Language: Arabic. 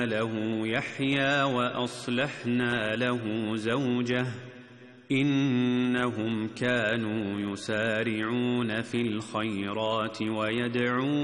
له يحيى وأصلحنا له زوجه إنهم كانوا يسارعون في الخيرات ويدعون